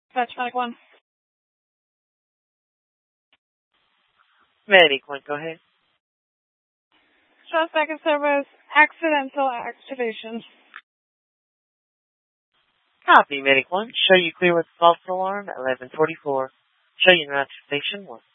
Fetch Medic 1. Medic 1, go ahead. Show second service, accidental activation. Copy, Medic 1. Show you clear with false alarm at 1144. Show you now to station 1.